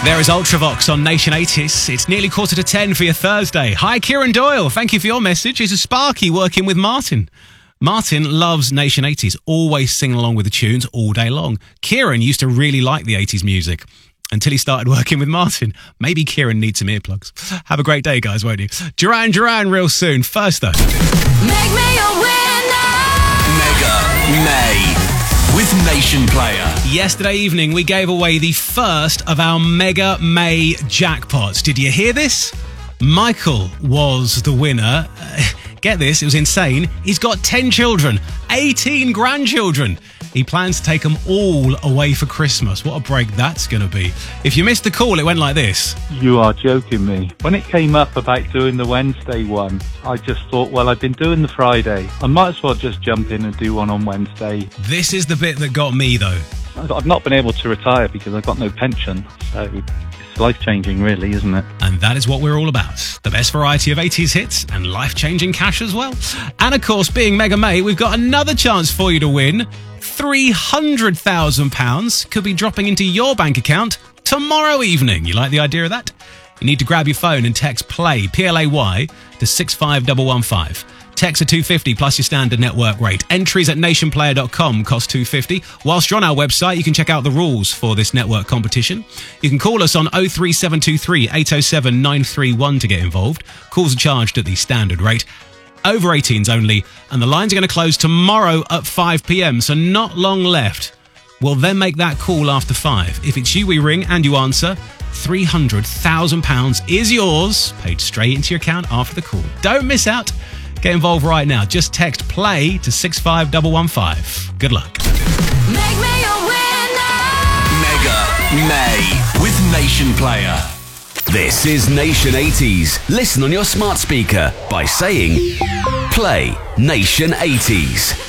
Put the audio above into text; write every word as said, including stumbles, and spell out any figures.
There is Ultravox on Nation eighties. It's nearly quarter to ten for your Thursday. Hi, Kieran Doyle. Thank you for your message. It's a Sparky working with Martin. Martin loves Nation eighties, always singing along with the tunes all day long. Kieran used to really like the eighties music until he started working with Martin. Maybe Kieran needs some earplugs. Have a great day, guys, won't you? Duran Duran real soon. First, though. Make me a winner! Mega May with Nation Player. Yesterday evening, we gave away the first of our Mega May jackpots. Did you hear this? Michael was the winner. Uh, get this, it was insane. He's got ten children, eighteen grandchildren. He plans to take them all away for Christmas. What a break that's going to be. If you missed the call, it went like this. You are joking me. When it came up about doing the Wednesday one, I just thought, well, I've been doing the Friday. I might as well just jump in and do one on Wednesday. This is the bit that got me, though. I've not been able to retire because I've got no pension, so it's life-changing, really, isn't it? And that is what we're all about. The best variety of eighties hits and life-changing cash as well. And, of course, being Mega May, we've got another chance for you to win. three hundred thousand pounds could be dropping into your bank account tomorrow evening. You like the idea of that? You need to grab your phone and text PLAY, P L A Y, to six five one one five. Text are two hundred fifty plus your standard network rate. Entries at nation player dot com cost two hundred fifty. Whilst you're on our website, you can check out the rules for this network competition. You can call us on oh three seven two three, eight oh seven, nine three one to get involved. Calls are charged at the standard rate. Over eighteens only, and the lines are going to close tomorrow at five p.m, so not long left. We'll then make that call after five. If it's you we ring and you answer, three hundred thousand pounds is yours, paid straight into your account after the call. Don't miss out. Get involved right now. Just text PLAY to six five one one five. Good luck. Make me a winner! Mega May with Nation Player. This is Nation eighties. Listen on your smart speaker by saying Play Nation eighties.